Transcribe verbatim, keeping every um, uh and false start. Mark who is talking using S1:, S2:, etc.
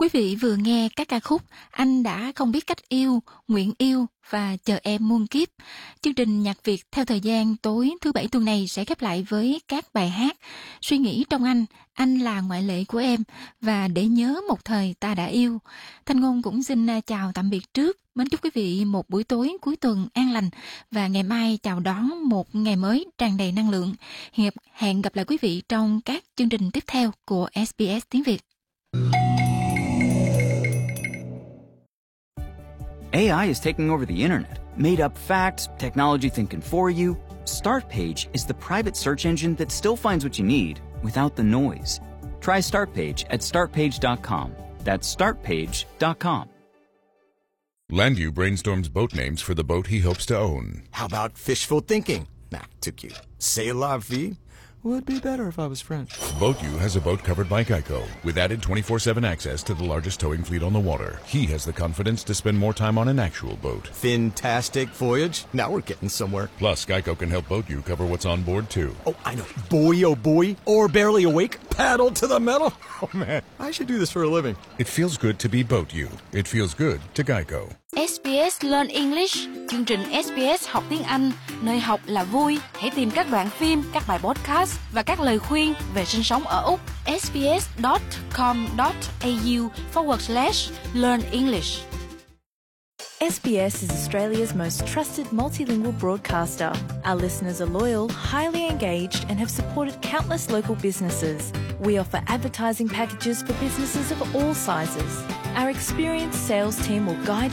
S1: Quý vị vừa nghe các ca khúc Anh đã không biết cách yêu, Nguyện yêu và Chờ em muôn kiếp. Chương trình Nhạc Việt theo thời gian tối thứ bảy tuần này sẽ khép lại với các bài hát Suy nghĩ trong anh, Anh là ngoại lệ của em và Để nhớ một thời ta đã yêu. Thanh Ngôn cũng xin chào tạm biệt trước. Mến chúc quý vị một buổi tối cuối tuần an lành và ngày mai chào đón một ngày mới tràn đầy năng lượng. Hẹn, hẹn gặp lại quý vị trong các chương trình tiếp theo của ét bê ét tiếng Việt.
S2: A I is taking over the internet. Made up facts, technology thinking for you. Startpage is the private search engine that still finds what you need without the noise. Try Startpage at startpage dot com. That's startpage dot com.
S3: Landu brainstorms boat names for the boat he hopes to own.
S4: How about fishful thinking? Nah, too cute. C'est la vie? Would be better if I was French.
S3: BoatU has a boat covered by Geico with added twenty-four seven access to the largest towing fleet on the water. He has the confidence to spend more time on an actual boat.
S4: Fantastic voyage. Now we're getting somewhere.
S3: Plus, Geico can help BoatU cover what's on board too.
S4: Oh, I know. Boy, oh boy. Or barely awake. Paddle to the metal. Oh man, I should do this for a living.
S3: It feels good to be BoatU. It feels good to Geico.
S1: ét bê ét Learn English, chương trình ét bê ét học tiếng Anh, nơi học là vui. Hãy tìm các đoạn phim, các bài podcast và các lời khuyên về sinh sống ở Úc. sbs.com.au forward slash learn English.
S5: S B S is Australia's most trusted multilingual broadcaster. Our listeners are loyal, highly engaged, and have supported countless local businesses. We offer advertising packages for businesses of all sizes. Our experienced sales team will guide